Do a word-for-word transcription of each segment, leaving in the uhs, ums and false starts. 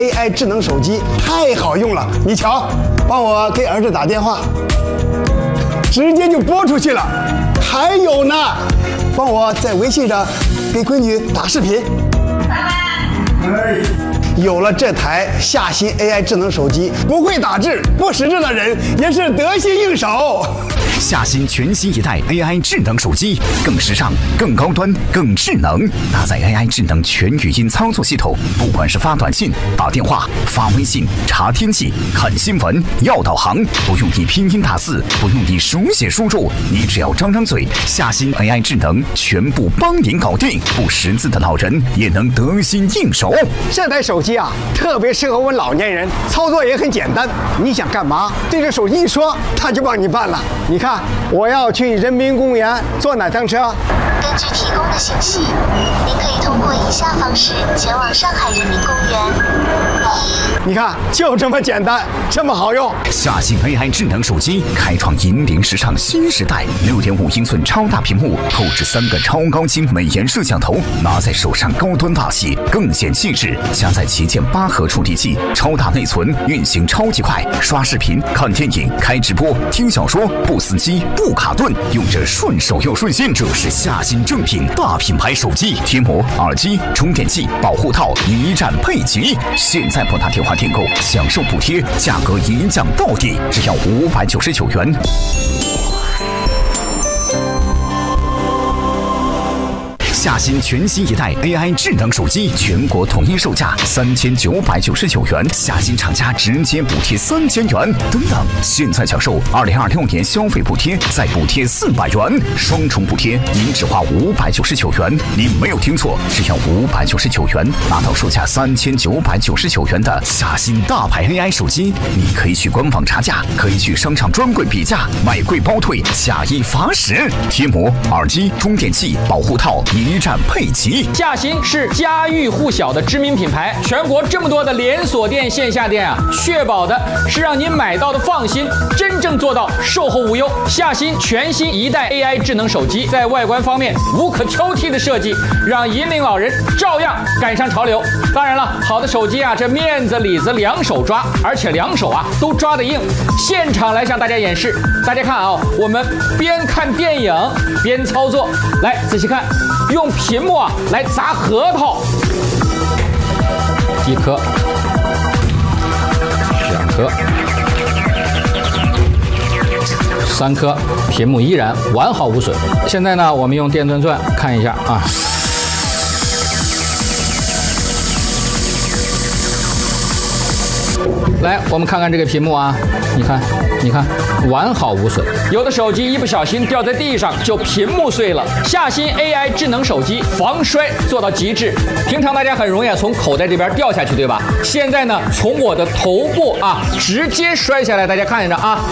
A I 智能手机太好用了，你瞧，帮我给儿子打电话，直接就拨出去了。还有呢，帮我在微信上给闺女打视频。爸爸，哎，有了这台夏新 A I 智能手机，不会打字、不识字的人也是得心应手。 夏新全新一代 A I 智能手机，更时尚、更高端、更智能，搭载 A I 智能全语音操作系统。不管是发短信、打电话、发微信、查天气、看新闻、要导航，不用你拼音打字，不用你手写输入，你只要张张嘴，夏新 A I 智能全部帮您搞定。不识字的老人也能得心应手。 这台手机啊，特别适合我们老年人，操作也很简单。你想干嘛，对着手机一说，它就帮你办了。你看。 我要去人民公园坐哪趟车？ 根据提供的信息，您可以通过以下方式前往上海人民公园。一， 你看，就这么简单，这么好用。 夏新 A I 智能手机开创引领时尚新时代， 六点五英寸超大屏幕，后置三个超高清美颜摄像头，拿在手上高端大气，更显气质。加载旗舰八核处理器，超大内存，运行超级快，刷视频、看电影、开直播、听小说，不死机。 不卡顿，用着顺手又顺心，这是夏新正品大品牌手机，贴膜、耳机、充电器、保护套一站配齐。现在拨打电话订购，享受补贴，价格一降到底，只要五百九十九元。 夏新全新一代 A I 智能手机，全国统一售价三千九百九十九元，夏新厂家直接补贴三千元。等等，现在享受二零二六年消费补贴，再补贴四百元，双重补贴，您只花五百九十九元。您没有听错，只要五百九十九元，拿到售价三千九百九十九元的夏新大牌 A I 手机。你可以去官网查价，可以去商场专柜比价，买贵包退，假一罚十。贴膜、耳机、充电器、保护套一。 一站配齐， 夏新是家喻户晓的知名品牌，全国这么多的连锁店、线下店啊，确保的是让您买到的放心，真正做到售后无忧。夏新全新一代 A I 智能手机，在外观方面无可挑剔的设计，让引领老人照样赶上潮流。当然了，好的手机啊，这面子里子两手抓，而且两手啊都抓得硬。现场来向大家演示，大家看啊，我们边看电影边操作，来仔细看。 用屏幕啊来砸核桃，一颗，两颗，三颗，屏幕依然完好无损。现在呢，我们用电钻钻看一下啊。 来，我们看看这个屏幕啊，你看，你看，完好无损。有的手机一不小心掉在地上，就屏幕碎了。夏新 A I 智能手机防摔做到极致。平常大家很容易啊从口袋这边掉下去，对吧？现在呢，从我的头部啊直接摔下来，大家看着啊，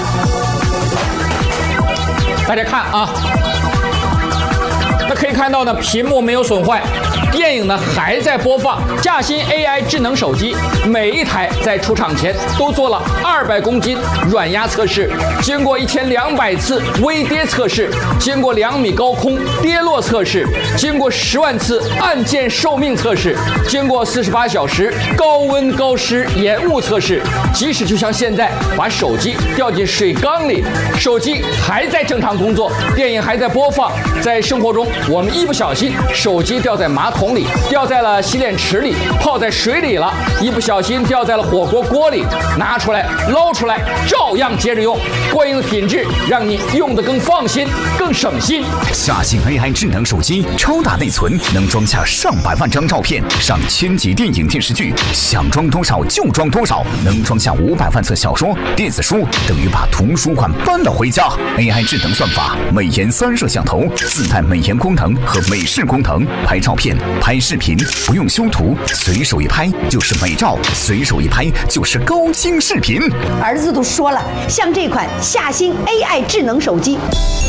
大家看啊，那可以看到呢，屏幕没有损坏。 电影呢还在播放。夏新 A I 智能手机每一台在出厂前都做了二百公斤软压测试，经过一千两百次微跌测试，经过两米高空跌落测试，经过十万次按键寿命测试，经过四十八小时高温高湿延误测试。即使就像现在把手机掉进水缸里，手机还在正常工作，电影还在播放。在生活中，我们一不小心手机掉在马桶。 桶里掉在了洗脸池里，泡在水里了，一不小心掉在了火锅锅里，拿出来捞出来，照样接着用，过硬的品质让你用得更放心、更省心。 夏新 A I 智能手机，超大内存，能装下上百万张照片、上千集电影电视剧，想装多少就装多少，能装下五百万册小说、电子书，等于把图书馆搬了回家。A I 智能算法，美颜三摄像头，自带美颜功能和美视功能，拍照片。 拍视频不用修图，随手一拍就是美照，随手一拍就是高清视频。 儿子都说了，像这款夏新 A I 智能手机，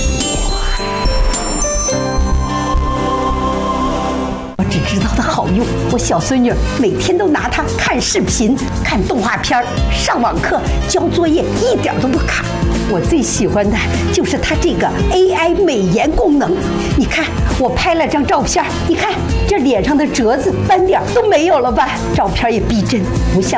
我只知道它好用。我小孙女每天都拿它看视频、看动画片、上网课、交作业，一点都不卡。我最喜欢的就是它这个 A I 美颜功能。你看，我拍了张照片，你看这脸上的褶子、斑点都没有了吧？照片也逼真，不像。